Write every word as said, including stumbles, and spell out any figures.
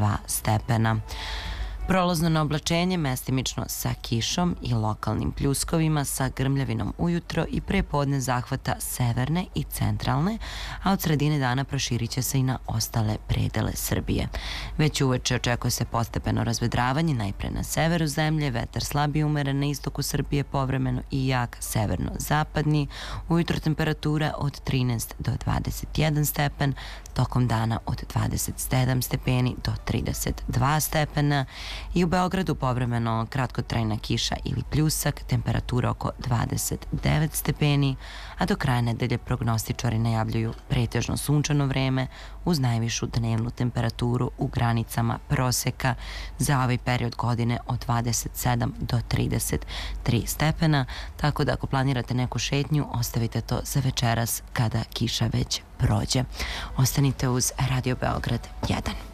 dva stepena. Prolazno na oblačenje mestimično sa kišom i lokalnim pljuskovima sa grmljavinom ujutro i pre podne zahvata severne i centralne, a od sredine dana proširit će se i na ostale predele Srbije. Već uveče očekuje se postepeno razvedravanje, najpre na severu zemlje, vetar slab i umeren na istoku Srbije, povremeno i jak severno-zapadni, ujutro temperatura od trinaest do dvadeset jedan stepen, tokom dana od dvadeset sedam stepeni do trideset dva stepena i u Beogradu povremeno kratkotrajna kiša ili pljusak, temperatura oko dvadeset devet stepeni, a do kraja nedelje prognostičari najavljuju pretežno sunčano vreme uz najvišu dnevnu temperaturu u granicama proseka za ovaj period godine od dvadeset sedam do trideset tri stepena, tako da ako planirate neku šetnju, ostavite to za večeras kada kiša već prođe. Ostanite uz Radio Beograd jedan.